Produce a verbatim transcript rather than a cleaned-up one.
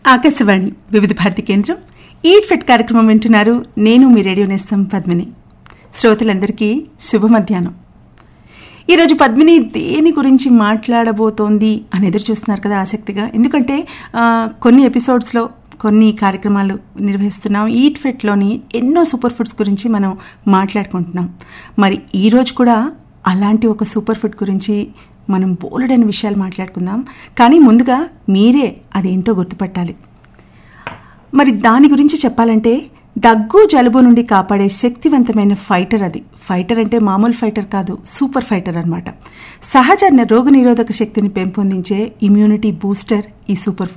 ఆకాశవాణి వివిధ భారతి కేంద్రం eat fit కార్యక్రమం వింటున్నారు. నేను మీ రేడియో నేస్తం పద్మిని. శ్రోతలందరికీ శుభ మధ్యాహ్నం. ఈరోజు పద్మిని దేని గురించి మాట్లాడబోతోంది అని ఎదురు చూస్తున్నారు కదా ఆసక్తిగా. ఎందుకంటే కొన్ని ఎపిసోడ్స్లో కొన్ని కార్యక్రమాలు నిర్వహిస్తున్నాం. ఈట్ ఫిట్లోని ఎన్నో సూపర్ ఫుడ్స్ గురించి మనం మాట్లాడుకుంటున్నాం. మరి ఈరోజు కూడా అలాంటి ఒక సూపర్ ఫుడ్ గురించి మనం బోలెడని విషయాలు మాట్లాడుకుందాం. కానీ ముందుగా మీరే అదేంటో గుర్తుపట్టాలి. మరి దాని గురించి చెప్పాలంటే దగ్గు జలుబు నుండి కాపాడే శక్తివంతమైన ఫైటర్ అది. ఫైటర్ అంటే మామూలు ఫైటర్ కాదు, సూపర్ ఫైటర్ అన్నమాట. సహజ రోగనిరోధక శక్తిని పెంపొందించే ఇమ్యూనిటీ బూస్టర్ ఈ సూపర్ ఫుడ్.